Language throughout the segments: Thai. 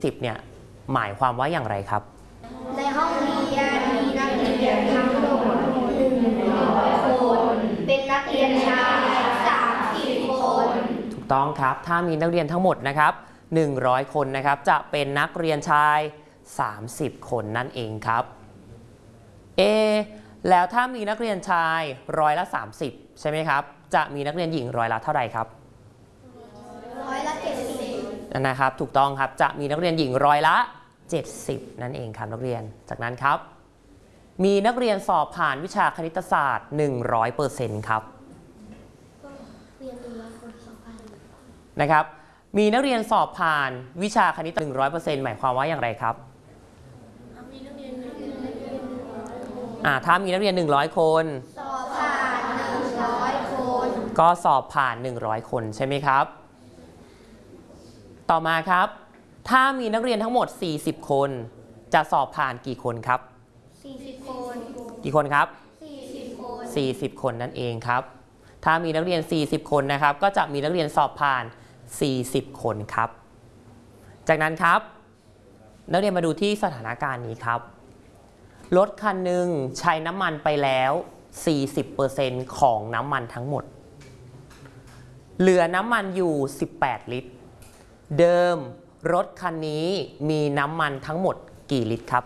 10เนี่ยหมายความว่าอย่างไรครับในห้องเรียนมีนักเรียนทั้งหมด100 คนเป็นนักเรียนชาย30 คนถูกต้องครับถ้ามีนักเรียนทั้งหมดนะครับ100 คนนะครับจะเป็นนักเรียนชาย30 คนนั่นเองครับแล้วถ้ามีนักเรียนชาย30%ใช่ไหมครับจะมีนักเรียนหญิงเท่าไหร่ครับ 70 นะครับถูกต้องครับจะมีนักเรียนหญิง70นั่นเองครับนักเรียนจากนั้นครับมีนักเรียนสอบผ่านวิชาคณิตศาสตร์ 100% ครับนะครับมีนักเรียนสอบผ่านวิชาคณิต 100% หมายความว่าอย่างไรครับถ้ามีนักเรียน100 คนสอบผ่าน100 คนก็สอบผ่าน100 คนใช่ไหมครับต่อมาครับถ้ามีนักเรียนทั้งหมด40 คนจะสอบผ่านกี่คนครับ 40 คนกี่คนครับ 40 คน 40 คนนั่นเองครับถ้ามีนักเรียน40 คนนะครับก็จะมีนักเรียนสอบผ่าน40 คนครับจากนั้นครับนักเรียนมาดูที่สถานการณ์นี้ครับรถคันหนึ่งใช้น้ำมันไปแล้ว 40% ของน้ำมันทั้งหมดเหลือน้ำมันอยู่18 ลิตรเดิมรถคันนี้มีน้ำมันทั้งหมดกี่ลิตรครับ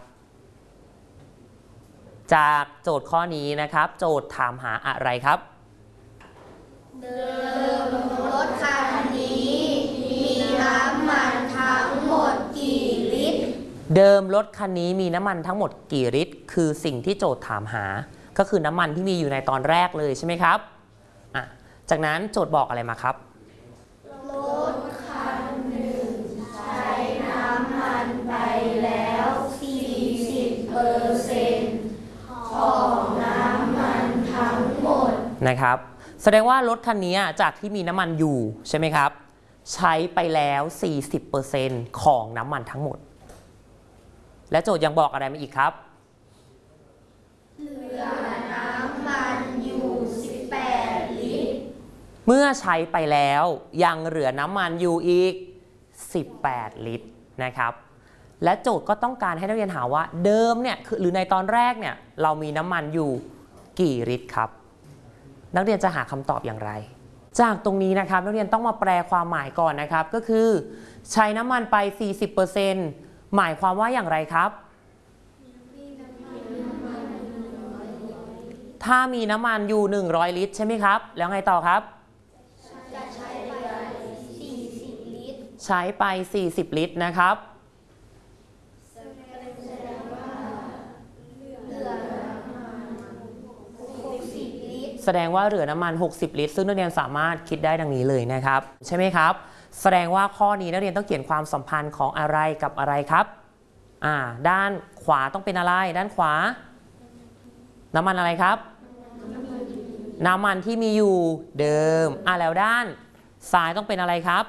จากโจทย์ข้อนี้นะครับโจทย์ถามหาอะไรครับเดิมรถคันนี้มีน้ำมันทั้งหมดกี่ลิตรเดิมรถคันนี้มีน้ำมันทั้งหมดกี่ลิตรคือสิ่งที่โจทย์ถามหาก็คือน้ำมันที่มีอยู่ในตอนแรกเลยใช่ไหมครับจากนั้นโจทย์บอกอะไรมาครับรถคันหนึ่งใช้น้ำมันไปแล้ว 40% ของน้ำมันทั้งหมดนะครับแสดงว่ารถคันนี้จากที่มีน้ำมันอยู่ใช่ไหมครับใช้ไปแล้ว 40% ของน้ำมันทั้งหมดและโจทย์ยังบอกอะไรมาอีกครับเหลือน้ำมันอยู่18 ลิตรเมื่อใช้ไปแล้วยังเหลือน้ำมันอยู่อีก18 ลิตรนะครับและโจทย์ก็ต้องการให้นักเรียนหาว่าเดิมเนี่ยหรือในตอนแรกเนี่ยเรามีน้ำมันอยู่กี่ลิตรครับนักเรียนจะหาคำตอบอย่างไรจากตรงนี้นะครับนักเรียนต้องมาแปลความหมายก่อนนะครับก็คือใช้น้ำมันไป 40% หมายความว่าอย่างไรครับถ้ามีน้ำมันอยู่100 ลิตรใช่ไหมครับแล้วไงต่อครับจะใช้ไป40 ลิตรใช้ไป40 ลิตรนะครับแสดงว่าเหลือน้ำมัน60 ลิตรซึ่งนักเรียนสามารถคิดได้ดังนี้เลยนะครับใช่ไหมครับแสดงว่าข้อนี้นักเรียนต้องเขียนความสัมพันธ์ของอะไรกับอะไรครับด้านขวาต้องเป็นอะไรด้านขวาน้ำมันอะไรครับน้ำมันที่มีอยู่เดิมแล้วด้านซ้ายต้องเป็นอะไรครับ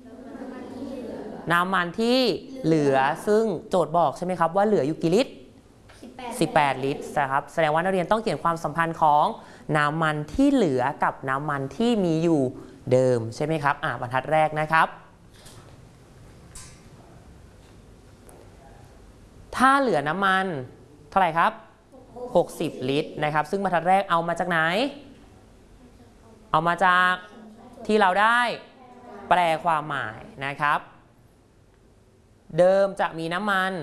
น้ำมันที่เหลือซึ่งโจทย์บอกใช่ไหมครับว่าเหลืออยู่กี่ลิตร18 ลิตรนะครับแสดงว่านักเรียนต้องเขียนความสัมพันธ์ของน้ำมันที่เหลือกับน้ำมันที่มีอยู่เดิมใช่ไหมครับบรรทัดแรกนะครับถ้าเหลือน้ำมันเท่าไหร่ครับ60 ลิตรนะครับซึ่งบรรทัดแรกเอามาจากไหนเอามาจากที่เราได้แปลความหมายนะครับเดิมจะมีน้ำมัน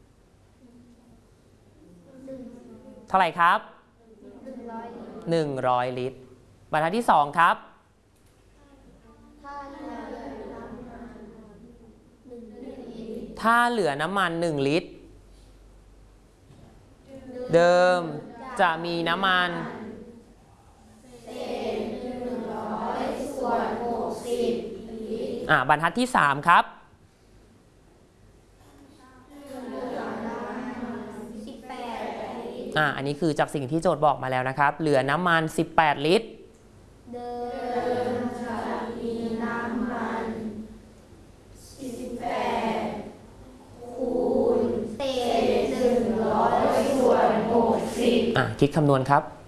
เท่าไหร่ครับ100 ลิตรบรรทัดที่2ครับถ้าเหลือน้ำมัน1 ลิตรเดิมจะมีน้ำมันบรรทัดที่3ครับอันนี้คือจากสิ่งที่โจทย์บอกมาแล้วนะครับเหลือน้ำมัน18 ลิตรเดิมจะมีน้ำมัน18คูณเศษ100 ส่วน 60 คิดคำนวณครับ